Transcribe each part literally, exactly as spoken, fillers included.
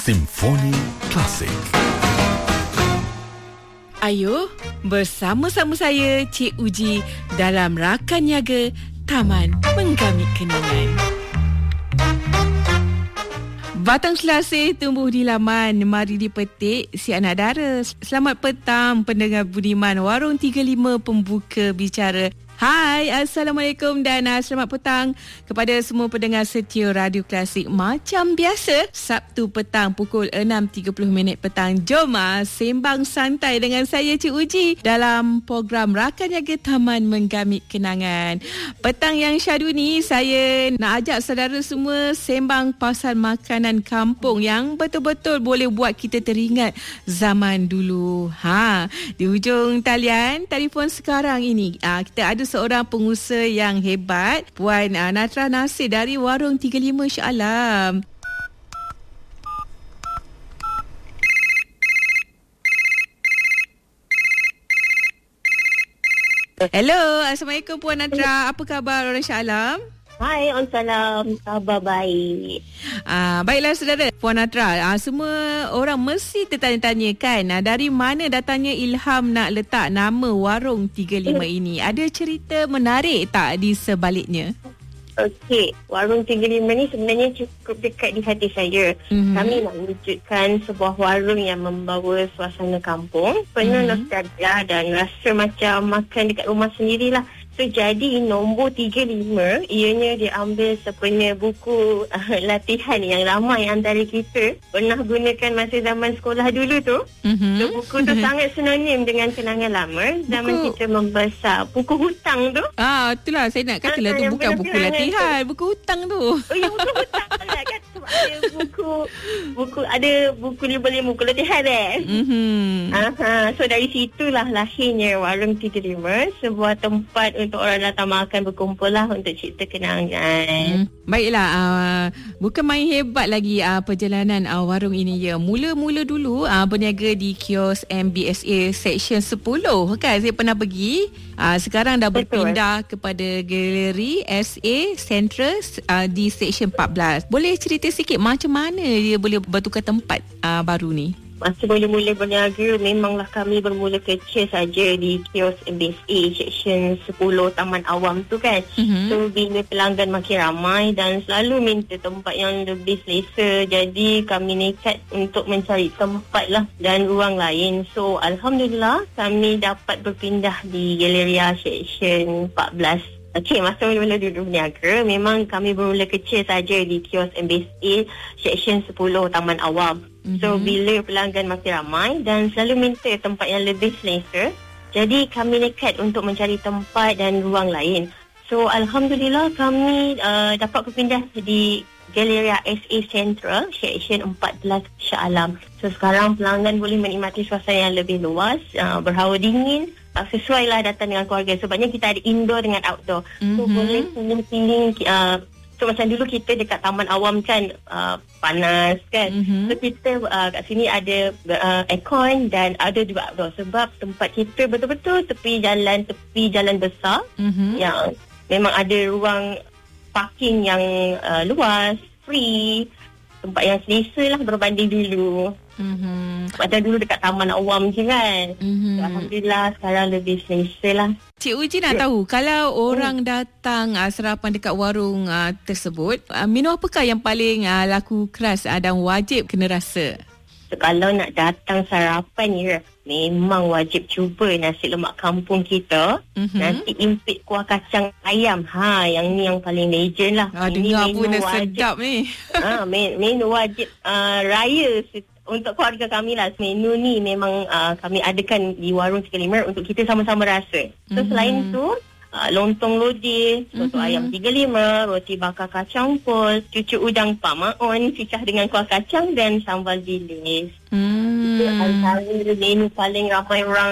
Simfoni Klasik. Ayo, bersama-sama saya Cik Uji dalam Rakan Niaga Taman Menggamit Kenangan. Batang selasih tumbuh di laman, mari dipetik si anak dara. Selamat petang pendengar budiman Warung tiga puluh lima pembuka bicara. Hai, Assalamualaikum dan uh, selamat petang kepada semua pendengar setia Radio Klasik. Macam biasa, Sabtu petang pukul enam tiga puluh minit petang. Jom uh, sembang santai dengan saya Cik Uji dalam program Rakan Niaga Taman Menggamit Kenangan. Petang yang syadu ni, saya nak ajak saudara semua sembang pasal makanan kampung yang betul-betul boleh buat kita teringat zaman dulu. Ha, di hujung talian telefon sekarang ini, uh, kita ada seorang pengusaha yang hebat, Puan uh, Natra Nasir dari Warung tiga puluh lima Shah Alam. Hello, Assalamualaikum Puan Natra. Apa khabar orang Shah Alam? Hai, Assalamualaikum. Khabar baik. Ah, baiklah saudara, Puan Natra, ah, semua orang mesti tertanya-tanya kan, ah, dari mana datangnya ilham nak letak nama Warung tiga puluh lima ini? Ada cerita menarik tak di sebaliknya? Okey, Warung tiga puluh lima ni sebenarnya cukup dekat di hati saya. Mm-hmm. Kami nak wujudkan sebuah warung yang membawa suasana kampung, penuh mm-hmm. nostalgia dan rasa macam makan dekat rumah sendirilah. So, jadi nombor tiga puluh lima ianya diambil sepenuhnya buku uh, latihan yang ramai antara kita pernah gunakan masa zaman sekolah dulu tu. Mm-hmm. So, buku tu sangat sinonim dengan kenangan lama zaman buku kita membesar. Buku hutang tu. Ah, itulah saya nak katalah tu bukan buku latihan, tu. Buku hutang tu. Oh ya, buku hutang lah kan. Sebab ada buku buku ada buku lima-lima buku latihan eh. Mm-hmm. Aha, so dari situlah lahirnya Warung tiga puluh lima, sebuah tempat untuk orang datang makan, berkumpul lah untuk cipta kenangan. Hmm. Baiklah, uh, bukan main hebat lagi uh, perjalanan uh, warung ini ya. Mula-mula dulu uh, berniaga di kios M B S A Seksyen sepuluh kan. Saya pernah pergi. Uh, sekarang dah berpindah Betul. kepada Galeri S A Central uh, di Seksyen empat belas. Boleh cerita sikit macam mana dia boleh bertukar tempat uh, baru ni? Masa mula-mula berniaga, memanglah kami bermula kecil saja di kios M B S A Seksyen sepuluh Taman Awam tu kan. Mm-hmm. So, bila pelanggan makin ramai dan selalu minta tempat yang lebih selesa, jadi kami nekat untuk mencari tempat lah dan ruang lain. So, Alhamdulillah kami dapat berpindah di Galeria Seksyen empat belas. Okey, masa mula-mula duduk berniaga, memang kami bermula kecil saja di kios M B S A Seksyen sepuluh Taman Awam. Mm-hmm. So, bila pelanggan makin ramai dan selalu minta tempat yang lebih selesa, jadi kami nekat untuk mencari tempat dan ruang lain. So, Alhamdulillah kami uh, dapat berpindah di Galeria S A Central Seksyen empat belas Shah Alam. So, sekarang pelanggan boleh menikmati suasana yang lebih luas, uh, berhawa dingin. Uh, sesuai lah datang dengan keluarga. Sebabnya kita ada indoor dengan outdoor. Mm-hmm. So boleh feeling-feeling uh, so macam dulu kita dekat Taman Awam kan uh, panas kan. Mm-hmm. So kita uh, kat sini ada uh, aircon dan ada juga outdoor. Sebab tempat kita betul-betul tepi jalan, tepi jalan besar. Mm-hmm. Yang memang ada ruang parking yang uh, luas, free. Tempat yang selesa lah berbanding dulu. Mm-hmm. Macam dulu dekat Taman Awam je kan. Mm-hmm. So, Alhamdulillah sekarang lebih selesa lah. Cik Uji nak tahu, kalau orang datang uh, sarapan dekat warung uh, tersebut, uh, menu apakah yang paling uh, laku keras uh, dan wajib kena rasa? So, kalau nak datang sarapan ya, memang wajib cuba nasi lemak kampung kita. Mm-hmm. Nasi impit kuah kacang ayam. Ha, yang ni yang paling legend lah. Ah, dengar pun dah sedap ni. Ha, menu wajib uh, raya untuk keluarga kami lah. Menu ni memang uh, kami adakan di Warung tiga puluh lima untuk kita sama-sama rasa. So, mm-hmm. selain tu, Uh, lontong lodeh, soto mm-hmm. ayam tiga puluh lima, roti bakar kacang pol, cucuk udang Pak Maon, cicah dengan kuah kacang dan sambal bilis. Mm. Itu antara menu paling ramai orang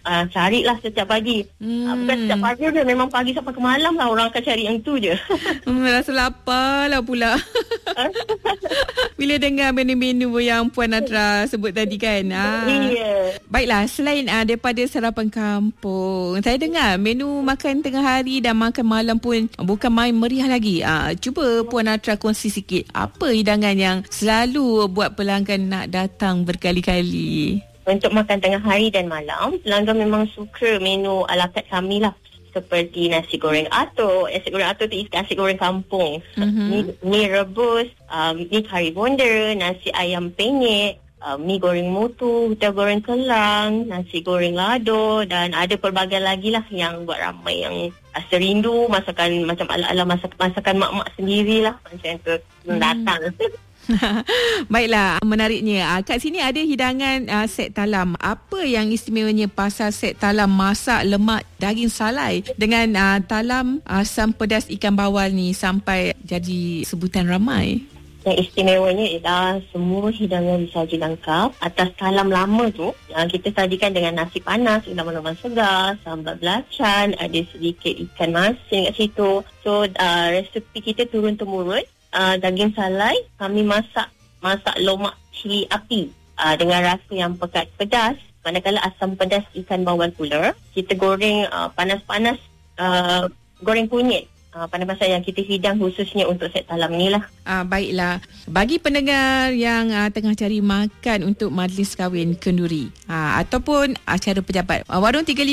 uh, carilah setiap pagi. Hmm. Uh, bukan setiap pagi je, memang pagi sampai ke malam lah orang akan cari yang tu je. Hmm, rasa lapar lah pula. Bila dengar menu-menu yang Puan Natra sebut tadi kan. Ah. Yeah. Baiklah, selain uh, daripada sarapan kampung, saya dengar menu makan tengah hari dan makan malam pun bukan main meriah lagi. Uh, cuba Puan Natra kongsi sikit, apa hidangan yang selalu buat pelanggan nak datang berkali-kali? Untuk makan tengah hari dan malam, pelanggan memang suka menu ala carte kami lah. Seperti nasi goreng atuk. Nasi goreng atuk tu nasi goreng kampung. Mm-hmm. Mi, mi rebus, uh, mi kari bonda, nasi ayam penyet, uh, mi goreng mutu, huta goreng kelang, nasi goreng lado dan ada pelbagai lagi lah yang buat ramai yang rasa rindu masakan macam ala-ala masak, masakan mak-mak sendirilah macam tu hmm. datang. Baiklah, menariknya. Kat sini ada hidangan uh, set talam. Apa yang istimewanya pasal set talam masak lemak daging salai dengan uh, talam asam pedas ikan bawal ni sampai jadi sebutan ramai? Yang istimewanya ialah semua hidangan disaji lengkap atas talam lama tu yang kita sajikan dengan nasi panas, ulaman-ulaman segar, sambal belacan, ada sedikit ikan masin kat situ. So uh, resepi kita turun-temurun. Uh, daging salai kami masak masak lomak cili api uh, dengan rasa yang pekat pedas. Manakala asam pedas ikan bawal pula kita goreng uh, panas-panas uh, goreng kunyit. Uh, panas-panas yang kita hidang khususnya untuk set talam ni lah. Uh, baiklah, bagi pendengar yang uh, tengah cari makan untuk majlis kahwin kenduri uh, ataupun acara pejabat, uh, Warung tiga puluh lima